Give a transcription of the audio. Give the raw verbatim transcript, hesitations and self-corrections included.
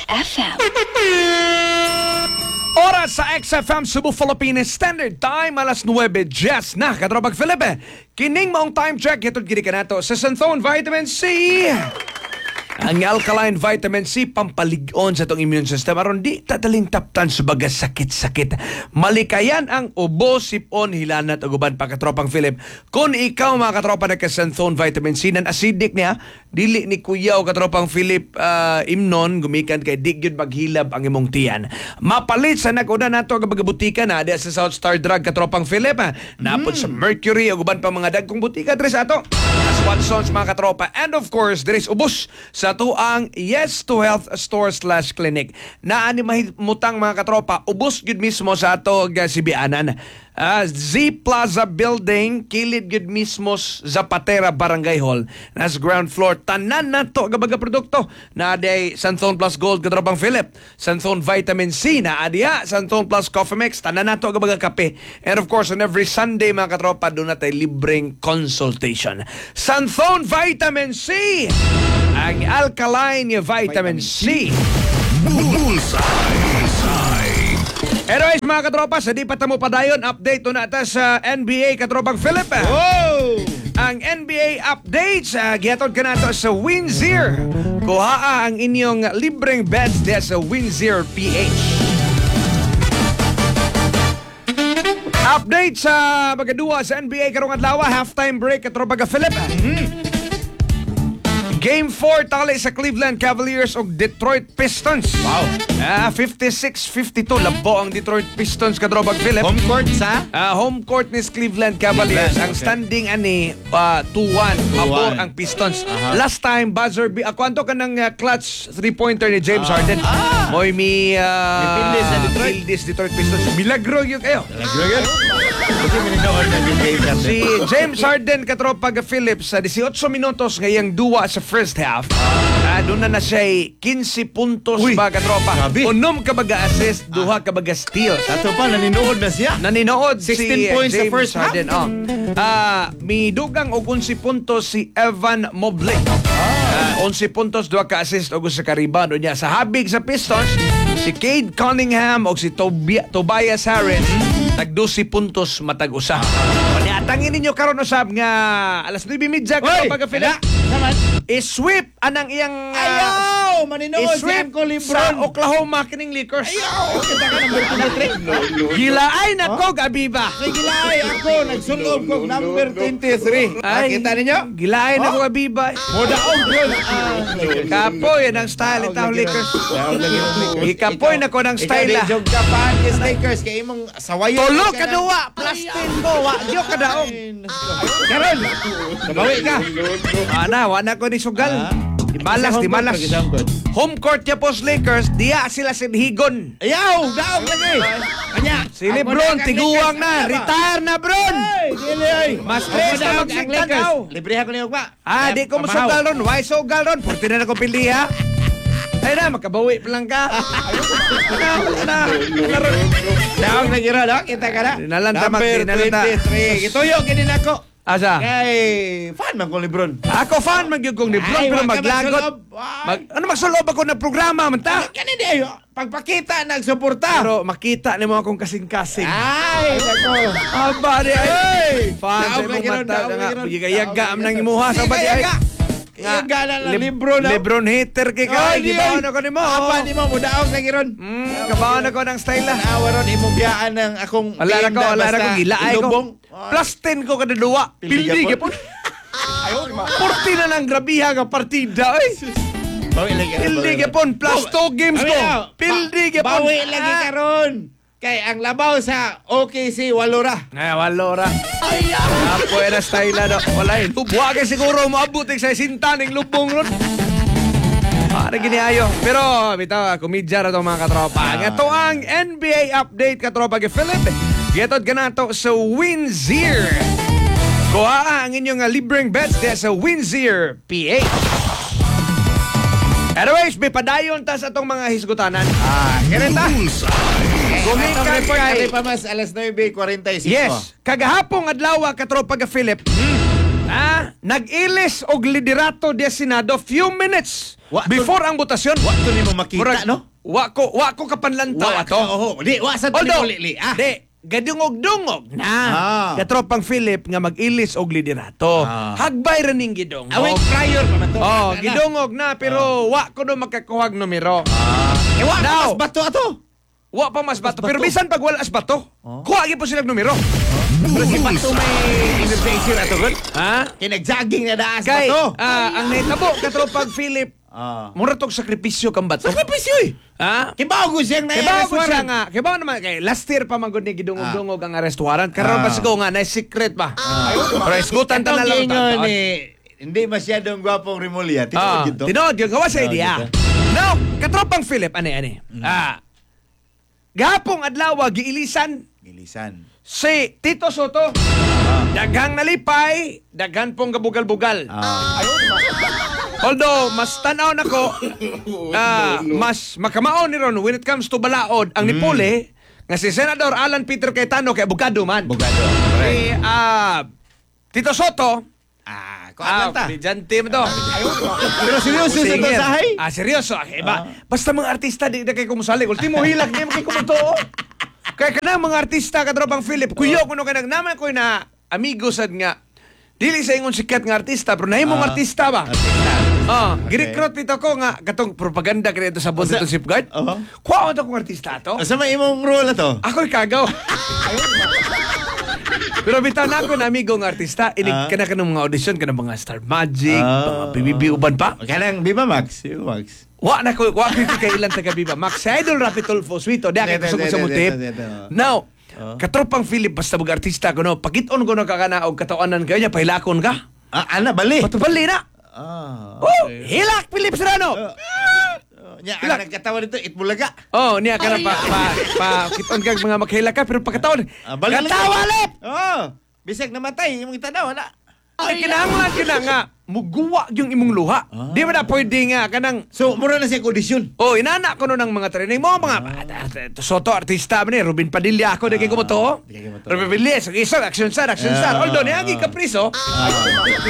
F M. Oras sa X F M Cebu, Philippines Standard Time, alas nuwebe diyes na, katrobag Felipe. Kining maong time check, itong gini ka nato sa Santhone Vitamin C. Ang alkaline vitamin C, pampalig-on sa itong immune system. Aron di tataling taptan sa baga sakit-sakit. Malikayan ang ubo, sipon, hilanat, uguban pa katropang Philip. Kung ikaw mga katropa na ka-Santhone vitamin C, nan acidic niya, dili ni kuya o katropang Philip uh, imnon, gumikan kay di yun maghilab ang imong tiyan. Mapalit sa nag-una nato ang butika na, di sa South Star Drug katropang Philip. Ha? Napod mm. sa Mercury, uguban pa mga dagkong butika, dres ato. As Watsons mga katropa. And of course, there is ubos sa to ang Yes to Health Store slash Clinic. Naani mahimutang mga katropa, ubos gud mismo sa ato Sibianan. Uh, Z Plaza Building, kilid gud mismo Zapatera Barangay Hall. Nas ground floor, tanan na to gabaga produkto. Na aday Santhone Plus Gold katropang Philip. Santhone Vitamin C na adya. Santhone Plus Coffee Mix, tanan na to gabaga kape. And of course, on every Sunday mga katropa, doon natin libreng consultation. Santhone Vitamin C! Ang alkaline vitamin, vitamin C. Bullseye. Anyways, mga katropa, sa di pa tamo padayon, update to nata sa N B A katropang Philip. Wow! Ang N B A updates, uh, gihatod ka nato sa Winzir. Kuhaa ang inyong libreng bets diya sa Winzir P H. Update sa magaduwa sa N B A karong adlaw, halftime break katropang Philip. Mm-hmm. Game four tali sa Cleveland Cavaliers o Detroit Pistons. Wow. Ah, fifty-six fifty-two labo ang Detroit Pistons kadrobag Philip. Home court sa? Ah, home court ni Cleveland Cavaliers. Cleveland, ang okay. standing ani uh, two one pabor ang Pistons. Uh-huh. Last time buzzer beat. Ako anto ka ng uh, clutch three-pointer ni James uh, Harden. Ah. Moy mi uh, May pindis sa Detroit. Pindis Detroit Pistons. Milagro yun kayo. Milagro yun. Kasi mininood na ni James Harden. Si James Harden katropag Phillips sa eighteen minutos ngayang duwa sa first half. Ah, doon na na siya fifteen puntos. Uy, ba katropa. Grabe. Unom ka baga-assist, duha ka baga-steals. Ato pa, naninood na siya. Naninood sixteen si points James sa first half. Harden. Oh. Ah, may dugang og eleven puntos si Evan Mobley. Ah, eleven puntos, duha ka assist og sa kariban niya. Sa habig sa Pistons, si Cade Cunningham og si Tobi- Tobias Harris tag twelve puntos matag usa. Paniatangin ninyo karon usab nga alas nine thirty ka pag Philip. I-sweep anang iyang uh, Ayaw! Maninood si i-sweep Uncle sa Lebron. Oklahoma kining Lakers. Ayaw! Kita ka number twenty-three. Gilaay na ko Gabiba. Sige laay ako, nagsulob ko number twenty-three. Ay, Nakita ninyo? Gilaay na ko Gabiba. Modaog yun. Kapoy ang style itang Lakers. Ikapoy na ko ng style. Ikaw di jog ka pa kis Lakers kay imong sawayon. Tulo ka duwa, plus ten ko, wa diyo ka daog. Karon, kabawi ka. Ana, wala ko ni sugal. Di malas, di malas. Home court niya po sa Lakers, diya sila sinhigon. Ayaw, daog lagi. Kanya. Si Lebron, tiguang na. Retire na, Bron. Ay, dili ay. Mas stress na magsintanaw. Librehan ko niyo ba? Ah, di ko masugal ron. Why sugal ron? Purti na na ko pili, ha? Ay na, makabawi pa lang ka. Ano, ano, ano, Daog lagi ron, no? Kita ka na. Dinalanta, Mac, Number dinalanta. twenty-three. Ituyo, kinin ako. Asa? Kay, fan man ko Lebron. Ako fan magyugong ni Bron, Ay, pero wag ka maglagot. magsulob. Ay. Mag, ano magsulob ako ng programa, man ta? Kani di, pagpakita, nagsuporta. Pero makita ni mo akong kasing-kasing. Ay, nako. Aba, di ay. Fan sa Daog imong lagi ron, mata. daog Nga, lagi ron. Yaga Daog am lagi nang ron. imuha sa Sige, badi ay. yaga. Yung gana ng libro na. Lebron hater kay ka. Ay, Di ba ano ko ni mo? Apa, di mo, mudaog lagi ron. Hmm, kabahan ako ng style ah. Naawa ron, imong biyaan ng akong Wala na ko, tinda, wala na basta ko. Gilaay ko. ilubong. Plus ten ko kada duwa. Pildi Pildi gyapon. gyapon. Porti na lang grabiha nga partida. Ay. Bawi lagi. Pildi gyapon. Plus two games ko. Pildi gyapon. Bawi lagi Ah. karon. Kay ang labaw sa O K C Walora. Ay, walora. Ay, apo na style na. Wala yun. Buwa kay siguro maabutik sa sinta ng lubong ron. Para giniayo. Pero, bitaw, komedya na itong mga katropa. Ah. Ito ang N B A update, katropa kay Philip. Getod ka na ito sa Winzir. Kuha ang inyong uh, libreng bets diya sa Winzir P H. Anyways, may padayon ta sa itong mga hisgutanan. Ah, ganun ta. Gumikan Gumikan report kay... kay pa mas alas nine forty-six. Yes. Kagahapong adlaw katropa ka Philip. Ah, nag-ilis og liderato de Senado few minutes Wa to- before ang botasyon. Wa to nimo makita, Murag- no? Wa ko, wa ko kapanlantaw Wa ato. Oo, di wa sa Although, nimo lili. Ah. di, gadungog-dungog na. Ah. Katropang Philip nga mag-ilis og liderato. Ah. Hagbay ra ning gidungog. Away prior pa man to. Oh, Na- na. gidungog na pero wa ko do makakuhag numero. Ah. Eh, wa Now. mas bato ato. Wa pa mas bato. Mas Pero bato. bisan pag wala as bato, kuha gyud po sila numero. Pero si bato may invitation ato gud. Ha? Kinag-jogging na daas Kay, bato. ah, ang naitabo katropang Philip, Ah. mura tong sakripisyo kang bato. Sakripisyo eh. Ha? Kibaw ko siyang na Kibaw ko siya nga. Kibaw naman kay last year pa man gud ni gidungog-dungog ang arrest warrant. Karon Ah. pa siguro nga na secret pa. Pero isgutan ta na lang. Ingon ni hindi masyadong gwapong Remulla. Ah, Tinuod yun to. tinood yung gawa sa Ah, idea. dito. Now, katropang Philip, ani ani. Ah. Gahapong adlaw giilisan Gilisan. si Tito Soto. Daghang nalipay, daghan pong gabugal-bugal. Ah. Although, mas tanaw na ko, ah, mas makamaon ni Ron when it comes to balaod, ang nipuli, nga si Senador Alan Peter Cayetano kay abogado man. Bugado. Si, ah, Tito Soto, Ah, ah, kuan ta. brilyante mo to. Pero seryoso sa Singer. basahay? Ah, seryoso. Ah, iba. Basta mga artista, di na kayo kumusali. Ultimo hilak, di mo kayo kumuto. Kaya ka na mga artista, katropang Philip, kuyo kuno ka naman ko na amigo sad nga. Dili sa ingon sikat nga artista, pero nahimong Ah, artista ba? Artista. Ah, Okay. girekrut nito ko nga katong propaganda kaya ito sa bonto Asa- itong safeguard. Oo. Kuha ko ito kong artista to. Asa may imong role na to? Ako'y kagaw. Pero bitaw na ako na amigo nga artista, inig Ah. ka na ka ng mga audition, ka ng mga Star Magic, Ah. mga P B B uban pa. Kanang Viva Max. Viva Max. Wa na ko, wa ko kailan taga Viva Max. Si Idol Rapi Tulfo, sweet o, di Dito, ako gusto ko dito, sa mutip. dito, dito. Now, Oh. katropang Philip, basta mag artista ko, no, pakiton ko no kakana og katawanan kayo niya, pahilakon ka. Ah, ana bali. Patubali na. Ah. Oh, okay. hilak, Philip Serrano. Oh. Nya Hilak. ang nagkatawa dito Itbulaga. Oh, niya ka na pa, pa, pa, kiton kag mga maghilak ka, pero pagkatawan, Ah, bali lang. katawa lip! Oh, bisag namatay imong tanaw na. Ay, kinahanglan ka na nga, muguwa yung imong luha. Ah. Di ba na pwede nga, kanang, So, mura na siya audition. oh, inana ko no ng mga training mo, mga, ah. Soto, artista ba ni, Ruben Padilla ako, di kayo kumoto. di kayo kumoto. Ruben Padilla, isang isang, action star, action star. Ah. Although, niyangi ka priso,